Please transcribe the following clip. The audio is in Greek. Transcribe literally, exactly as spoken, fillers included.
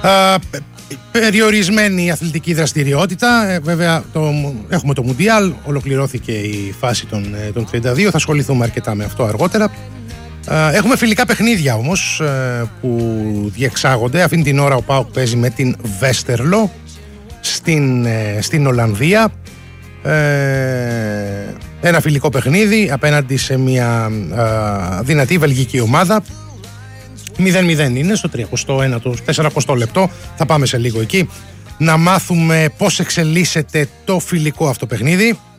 Α, περιορισμένη αθλητική δραστηριότητα. Ε, βέβαια το, έχουμε το Μουντιάλ, ολοκληρώθηκε η φάση των, των τριάντα δύο, θα ασχοληθούμε αρκετά με αυτό αργότερα. Ε, έχουμε φιλικά παιχνίδια όμως ε, που διεξάγονται. Αυτήν την ώρα ο ΠΑΟΚ παίζει με την Βέστερλο στην, ε, στην Ολλανδία. Ε, ένα φιλικό παιχνίδι απέναντι σε μια ε, δυνατή βελγική ομάδα. μηδέν μηδέν είναι στο τριάντα ένα, το σαράντα λεπτό. Θα πάμε σε λίγο εκεί να μάθουμε πώς εξελίσσεται το φιλικό αυτό παιχνίδι.